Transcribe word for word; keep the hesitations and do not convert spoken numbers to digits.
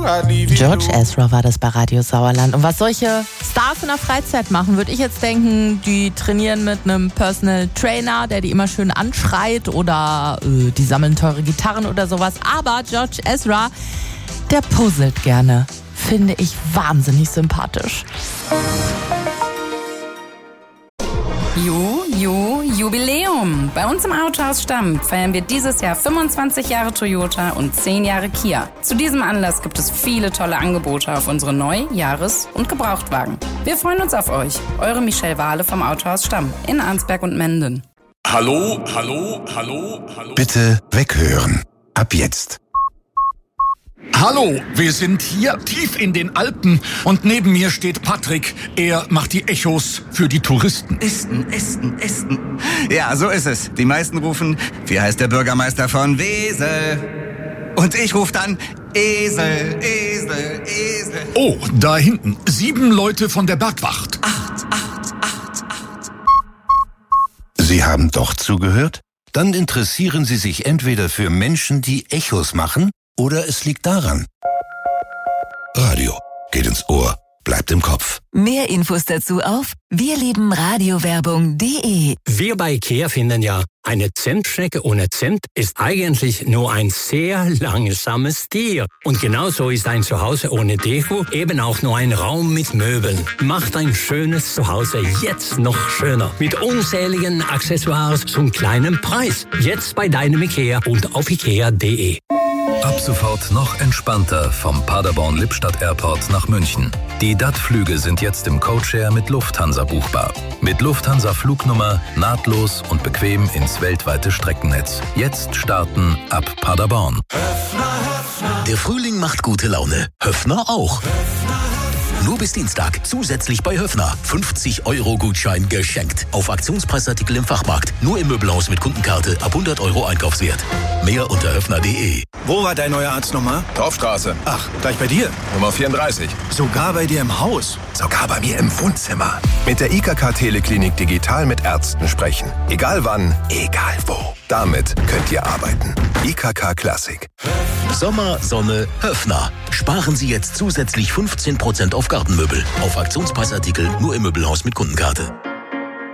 George Ezra war das bei Radio Sauerland. Und was solche Stars in der Freizeit machen, würde ich jetzt denken, die trainieren mit einem Personal Trainer, der die immer schön anschreit, oder äh, die sammeln teure Gitarren oder sowas. Aber George Ezra, der puzzelt gerne. Finde ich wahnsinnig sympathisch. Ju, Ju, Jubiläum. Bei uns im Autohaus Stamm feiern wir dieses Jahr fünfundzwanzig Jahre Toyota und zehn Jahre Kia. Zu diesem Anlass gibt es viele tolle Angebote auf unsere Neu-, Jahres- und Gebrauchtwagen. Wir freuen uns auf euch. Eure Michelle Wahle vom Autohaus Stamm in Arnsberg und Menden. Hallo, hallo, hallo, hallo. Bitte weghören. Ab jetzt. Hallo, wir sind hier tief in den Alpen und neben mir steht Patrick. Er macht die Echos für die Touristen. Esten, Esten, Esten. Ja, so ist es. Die meisten rufen, wie heißt der Bürgermeister von Wesel? Und ich rufe dann Esel, Esel, Esel. Oh, da hinten. Sieben Leute von der Bergwacht. Acht, acht, acht, acht. Sie haben doch zugehört? Dann interessieren Sie sich entweder für Menschen, die Echos machen, oder es liegt daran. Radio geht ins Ohr, bleibt im Kopf. Mehr Infos dazu auf wirliebenradiowerbung punkt de. Wir bei IKEA finden ja, eine Zentschnecke ohne Zent ist eigentlich nur ein sehr langsames Tier. Und genauso ist ein Zuhause ohne Deko eben auch nur ein Raum mit Möbeln. Macht ein schönes Zuhause jetzt noch schöner. Mit unzähligen Accessoires zum kleinen Preis. Jetzt bei deinem IKEA und auf ikea punkt de. Ab sofort noch entspannter vom Paderborn-Lippstadt Airport nach München. Die D A T-Flüge sind jetzt im Codeshare mit Lufthansa buchbar. Mit Lufthansa-Flugnummer nahtlos und bequem ins weltweite Streckennetz. Jetzt starten ab Paderborn. Der Frühling macht gute Laune. Höffner auch. Nur bis Dienstag zusätzlich bei Höffner. fünfzig Euro Gutschein geschenkt. Auf Aktionspreisartikel im Fachmarkt. Nur im Möbelhaus mit Kundenkarte ab hundert Euro Einkaufswert. Mehr unter höffner punkt de. Wo war dein neuer Arztnummer? Torfstraße. Ach, gleich bei dir? Nummer vierunddreißig. Sogar bei dir im Haus? Sogar bei mir im Wohnzimmer. Mit der I K K Teleklinik digital mit Ärzten sprechen. Egal wann, egal wo. Damit könnt ihr arbeiten. I K K Klassik. Sommer, Sonne, Höffner. Sparen Sie jetzt zusätzlich fünfzehn Prozent auf Gartenmöbel. Auf Aktionspreisartikel nur im Möbelhaus mit Kundenkarte.